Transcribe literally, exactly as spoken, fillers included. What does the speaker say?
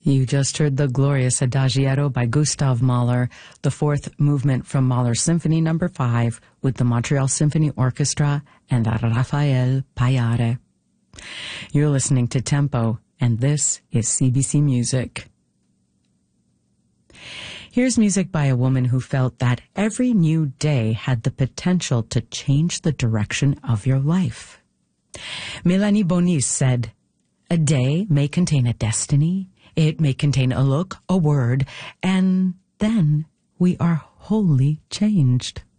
You just heard the glorious Adagietto by Gustav Mahler, the fourth movement from Mahler's Symphony Number five with the Montreal Symphony Orchestra and Rafael Payare. You're listening to Tempo, and this is C B C Music. Here's music by a woman who felt that every new day had the potential to change the direction of your life. Mélanie Bonis said, "A day may contain a destiny. It may contain a look, a word, and then we are wholly changed."